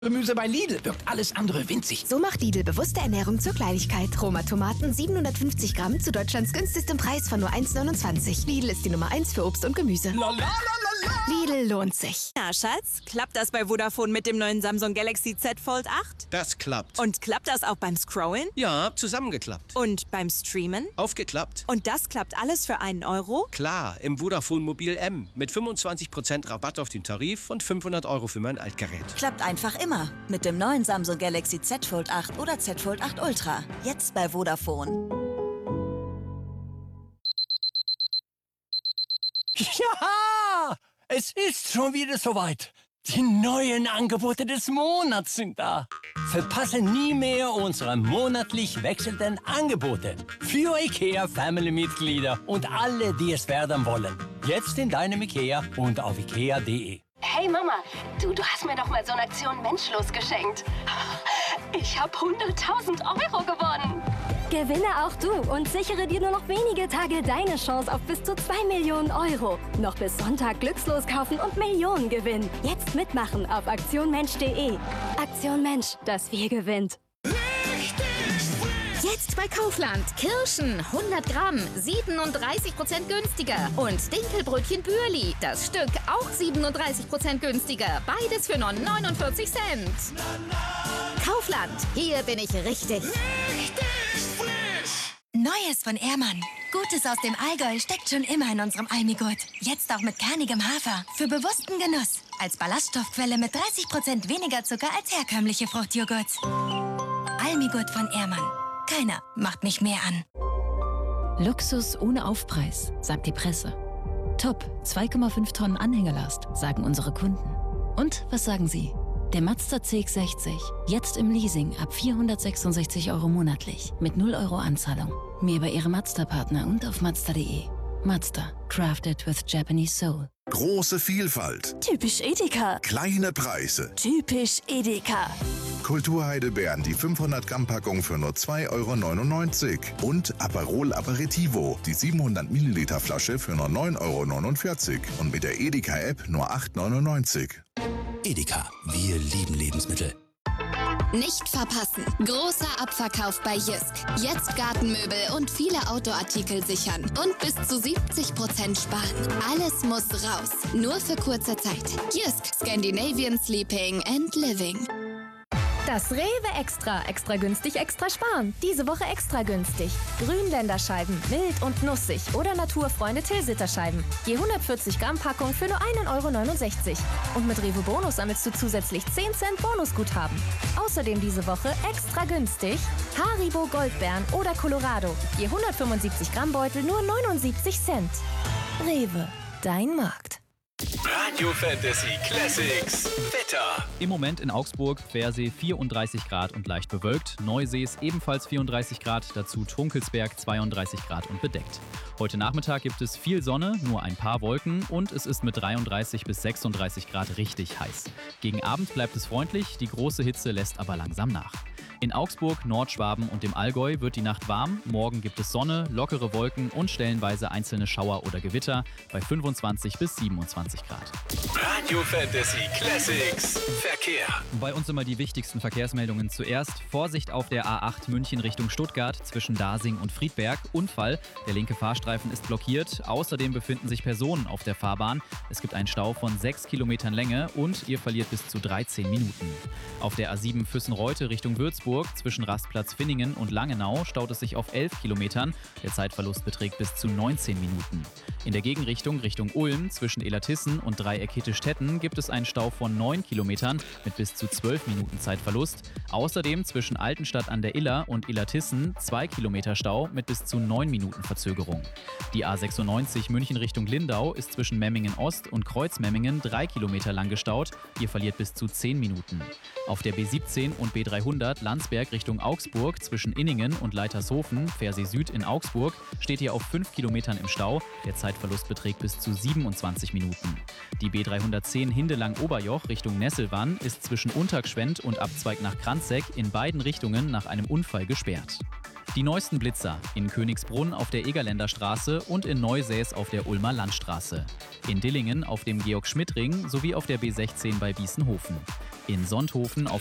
Gemüse bei Lidl wirkt alles andere winzig. So macht Lidl bewusste Ernährung zur Kleinigkeit. Roma Tomaten 750 Gramm zu Deutschlands günstigstem Preis von nur 1,29. Lidl ist die Nummer 1 für Obst und Gemüse. Lidl lohnt sich. Na, Schatz, klappt das bei Vodafone mit dem neuen Samsung Galaxy Z Fold 8? Das klappt. Und klappt das auch beim Scrollen? Ja, zusammengeklappt. Und beim Streamen? Aufgeklappt. Und das klappt alles für einen Euro? Klar, im Vodafone Mobil M. Mit 25% Rabatt auf den Tarif und 500 € für mein Altgerät. Klappt einfach immer. Mit dem neuen Samsung Galaxy Z Fold 8 oder Z Fold 8 Ultra. Jetzt bei Vodafone. Ja, es ist schon wieder soweit. Die neuen Angebote des Monats sind da. Verpasse nie mehr unsere monatlich wechselnden Angebote. Für IKEA-Family-Mitglieder und alle, die es werden wollen. Jetzt in deinem IKEA und auf ikea.de. Hey Mama, du hast mir doch mal so eine Aktion Menschlos geschenkt. Ich habe 100.000 € gewonnen. Gewinne auch du und sichere dir nur noch wenige Tage deine Chance auf bis zu 2 Millionen €. Noch bis Sonntag glückslos kaufen und Millionen gewinnen. Jetzt mitmachen auf aktionmensch.de. Aktion Mensch, das Wir gewinnt. Jetzt bei Kaufland. Kirschen 100 Gramm, 37% günstiger. Und Dinkelbrötchen Bürli, das Stück auch 37% günstiger. Beides für nur 49 Cent. Kaufland, hier bin ich richtig. Neues von Ehrmann. Gutes aus dem Allgäu steckt schon immer in unserem Almigurt. Jetzt auch mit kernigem Hafer. Für bewussten Genuss. Als Ballaststoffquelle mit 30% weniger Zucker als herkömmliche Fruchtjoghurts. Almigurt von Ehrmann. Keiner macht mich mehr an. Luxus ohne Aufpreis, sagt die Presse. Top, 2,5 Tonnen Anhängerlast, sagen unsere Kunden. Und was sagen Sie? Der Mazda CX-60, jetzt im Leasing ab 466 € monatlich, mit 0 € Anzahlung. Mehr bei Ihrem Mazda-Partner und auf Mazda.de. Mazda, crafted with Japanese soul. Große Vielfalt. Typisch Edeka. Kleine Preise. Typisch Edeka. Kulturheidelbeeren, die 500 Gramm Packung für nur 2,99 € und Aperol Aperitivo, die 700 Milliliter Flasche für nur 9,49 € und mit der Edeka App nur 8,99 €. Edeka, wir lieben Lebensmittel. Nicht verpassen. Großer Abverkauf bei Jysk. Jetzt Gartenmöbel und viele Outdoor-Artikel sichern. Und bis zu 70% sparen. Alles muss raus. Nur für kurze Zeit. Jysk. Scandinavian Sleeping and Living. Das Rewe Extra. Extra günstig, extra sparen. Diese Woche extra günstig. Grünländerscheiben, mild und nussig oder Naturfreunde Tilsiter-Scheiben. Je 140 Gramm Packung für nur 1,69 €. Und mit Rewe Bonus sammelst du zusätzlich 10 Cent Bonusguthaben. Außerdem diese Woche extra günstig Haribo Goldbeeren oder Colorado. Je 175 Gramm Beutel nur 79 Cent. Rewe, dein Markt. Radio Fantasy Classics. Wetter. Im Moment in Augsburg, Pfersee 34 Grad und leicht bewölkt. Neusees ebenfalls 34 Grad, dazu Tunkelsberg 32 Grad und bedeckt. Heute Nachmittag gibt es viel Sonne, nur ein paar Wolken und es ist mit 33 bis 36 Grad richtig heiß. Gegen Abend bleibt es freundlich, die große Hitze lässt aber langsam nach. In Augsburg, Nordschwaben und dem Allgäu wird die Nacht warm. Morgen gibt es Sonne, lockere Wolken und stellenweise einzelne Schauer oder Gewitter bei 25 bis 27 Grad. Radio Fantasy Classics. Verkehr. Bei uns immer die wichtigsten Verkehrsmeldungen zuerst. Vorsicht auf der A8 München Richtung Stuttgart zwischen Dasing und Friedberg. Unfall. Der linke Fahrstreifen ist blockiert. Außerdem befinden sich Personen auf der Fahrbahn. Es gibt einen Stau von 6 Kilometern Länge und ihr verliert bis zu 13 Minuten. Auf der A7 Füssen-Reute Richtung Würzburg zwischen Rastplatz Finningen und Langenau staut es sich auf 11 Kilometern. Der Zeitverlust beträgt bis zu 19 Minuten. In der Gegenrichtung Richtung Ulm zwischen Illertissen und Dreieck Hittistetten gibt es einen Stau von 9 Kilometern mit bis zu 12 Minuten Zeitverlust. Außerdem zwischen Altenstadt an der Iller und Illertissen 2 Kilometer Stau mit bis zu 9 Minuten Verzögerung. Die A96 München Richtung Lindau ist zwischen Memmingen Ost und Kreuzmemmingen 3 Kilometer lang gestaut. Ihr verliert bis zu 10 Minuten. Auf der B17 und B300 Landsberg Richtung Augsburg zwischen Inningen und Leitershofen, Pfersee Süd in Augsburg, steht ihr auf 5 Kilometern im Stau. Der Zeitverlust beträgt bis zu 27 Minuten. Die B310 Hindelang-Oberjoch Richtung Nesselwann ist zwischen Untergschwendt und Abzweig nach Kranzegg in beiden Richtungen nach einem Unfall gesperrt. Die neuesten Blitzer in Königsbrunn auf der Egerländer Straße und in Neusäß auf der Ulmer Landstraße. In Dillingen auf dem Georg-Schmidt-Ring sowie auf der B16 bei Bießenhofen. In Sonthofen auf